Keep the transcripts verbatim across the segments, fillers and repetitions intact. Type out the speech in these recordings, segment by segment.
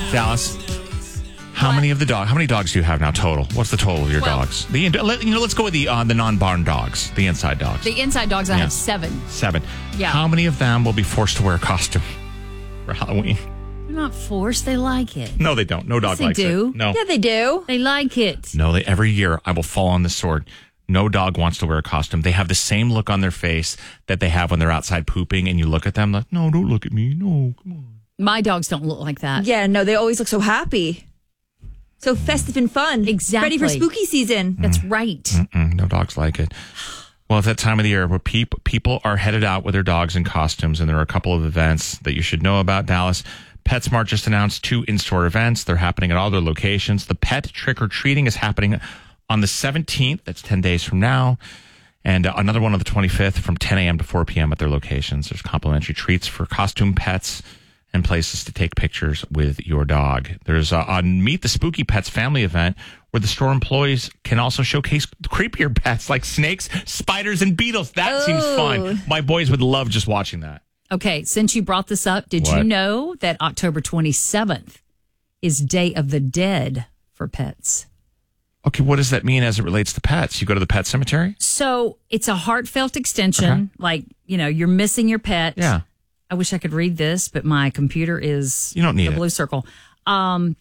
Dallas, how many of the dog? How many dogs do you have now total? What's the total of your Well, dogs? The you know, let's go with the uh, the non-barn dogs, the inside dogs. The inside dogs, I Yeah. have seven. Seven. Yeah. How many of them will be forced to wear a costume for Halloween? They're not forced. They like it. No, they don't. No dog Yes, they likes do. it. No. Yeah, they do. They like it. No, they, every year I will fall on the sword. No dog wants to wear a costume. They have the same look on their face that they have when they're outside pooping, and you look at them like, no, don't look at me. No, come on. My dogs don't look like that. Yeah, no, they always look so happy. So festive and fun. Exactly. Ready for spooky season. That's right. Mm-mm, no dogs like it. Well, it's that time of the year where peop- people are headed out with their dogs in costumes, and there are a couple of events that you should know about. Dallas PetSmart just announced two in-store events. They're happening at all their locations. The pet trick-or-treating is happening on the seventeenth. That's ten days from now. And uh, another one on the twenty-fifth from ten a.m. to four p.m. at their locations. There's complimentary treats for costume pets and places to take pictures with your dog. There's a, a Meet the Spooky Pets family event where the store employees can also showcase creepier pets like snakes, spiders, and beetles. That Ooh. seems fun. My boys would love just watching that. Okay, since you brought this up, did you What? know that October twenty-seventh is Day of the Dead for pets? Okay, what does that mean as it relates to pets? You go to the pet cemetery? So it's a heartfelt extension. Okay. Like, you know, you're missing your pet. Yeah. I wish I could read this, but my computer is You don't need a it. blue circle. Um,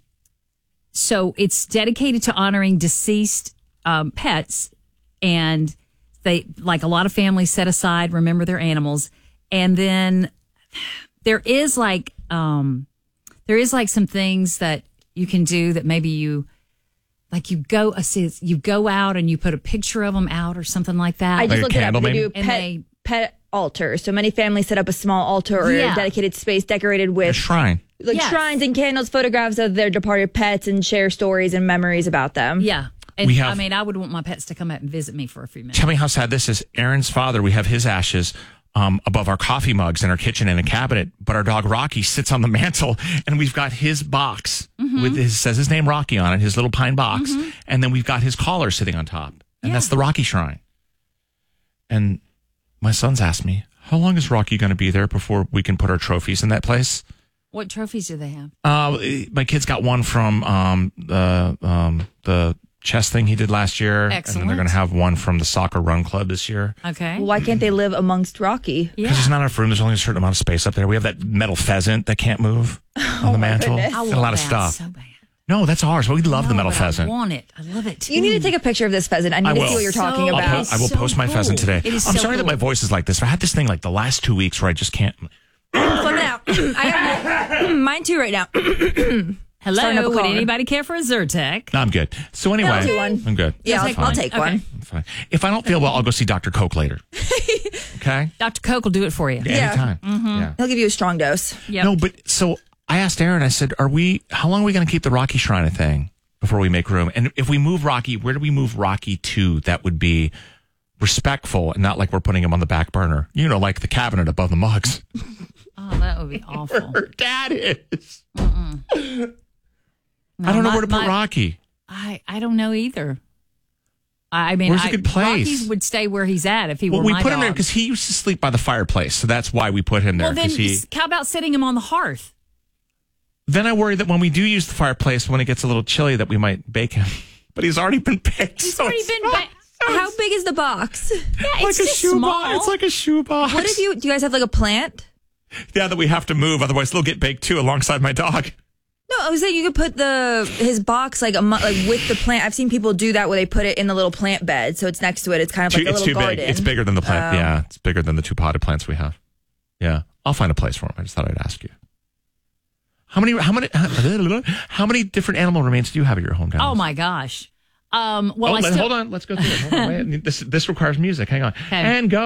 so it's dedicated to honoring deceased um, pets, and they like a lot of families set aside remember their animals, and then there is like um, there is like some things that you can do that maybe you like you go uh, see, you go out and you put a picture of them out or something like that. I just Like a looked it up. candle, They maybe? do And pet, they- pet altars. So many families set up a small altar or Yeah. a dedicated space decorated A with shrine. like Yes. shrines and candles, photographs of their departed pets, and share stories and memories about them. yeah. And We have- I mean, I would want my pets to come out and visit me for a few minutes. Tell me how sad this is. Aaron's father, we have his ashes um, above our coffee mugs in our kitchen in a cabinet, but our dog Rocky sits on the mantle, and we've got his box Mm-hmm. with his says his name Rocky on it, his little pine box, and then we've got his collar sitting on top, and Yeah. that's the Rocky shrine. And my son's asked me, how long is Rocky going to be there before we can put our trophies in that place? What trophies do they have? Uh, my kid's got one from um, the um, the chess thing he did last year, and then Excellent. they're going to have one from the soccer run club this year. Okay. Well, why can't they live amongst Rocky? Yeah. Because there's not enough room. There's only a certain amount of space up there. We have that metal pheasant that can't move on the mantle. goodness. I And want a lot of that stuff. so bad. No, that's ours. But we love the No, metal but pheasant. I want it. I love it too. You need to take a picture of this pheasant. I need I to will. see what you're So talking I'll I'll about. po- I will so post my cool. pheasant today. It is I'm so sorry that my cool. voice is like this. I had this thing like the last two weeks where I just can't. Slow down. I have mine too right now. Starting up Hello. a Would caller. anybody care for a Zyrtec? No, I'm good. So anyway, I'll do one. I'm good. Yeah, It's I'll, I'll fine. take Okay. one. I'm fine. If I don't feel well, I'll go see Doctor Coke later. Okay? Doctor Coke will do it for you. Yeah, Yeah. anytime. Mm-hmm. Yeah. He'll give you a strong dose. Yep. No, but so I asked Aaron, I said, are we, how long are we going to keep the Rocky Shrine a thing before we make room? And if we move Rocky, where do we move Rocky to that would be respectful and not like we're putting him on the back burner? You know, like the cabinet above the mugs. Oh, that would be awful. Her dad is. No, I don't know my- where to put my- Rocky. I, I don't know either. I mean, Where's a I, good place? Rocky would stay where he's at if he Well, were we my put him there dog. because he used to sleep by the fireplace. So that's why we put him there. Well, then 'cause he, s- how about setting him on the hearth? then I worry that when we do use the fireplace, when it gets a little chilly, that we might bake him. But he's already been baked. He's so already it's been not- ba- How big is the box? Yeah, like it's a just shoe small. box. It's like a shoe box. What if you, do you guys have like a plant? Yeah, that we have to move, otherwise they'll get baked too alongside my dog. No, I was saying you could put the his box like a mu- like with the plant. I've seen people do that where they put it in the little plant bed, so it's next to it. It's kind of Too- like a it's little too garden. big. It's bigger than the plant. Oh. Yeah, it's bigger than the two potted plants we have. Yeah, I'll find a place for him. I just thought I'd ask you. How many? How many? How many different animal remains do you have at your home? Dallas? Oh my gosh. Um, well, Oh, I let- still, hold on. Let's go through it. Hold on, wait. This this requires music. Hang on. Okay. And go.